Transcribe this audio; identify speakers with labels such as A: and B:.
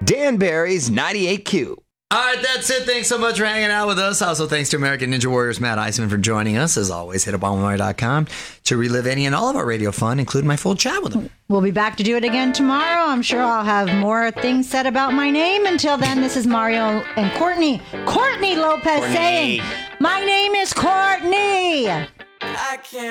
A: Danbury's 98Q.
B: All right, that's it. Thanks so much for hanging out with us. Also, thanks to American Ninja Warriors Matt Iseman for joining us. As always, hit uponwire.com to relive any and all of our radio fun, including my full chat with him.
C: We'll be back to do it again tomorrow. I'm sure I'll have more things said about my name. Until then, this is Mario and Courtney Lopez saying, my name is Courtney.
D: I can't